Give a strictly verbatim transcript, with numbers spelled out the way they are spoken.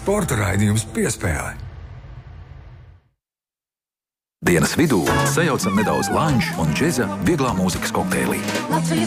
Sporta raidījums Piespēle. Dienas vidū sajaucam nedaudz lanču un džeza vieglā mūzikas kokteilī.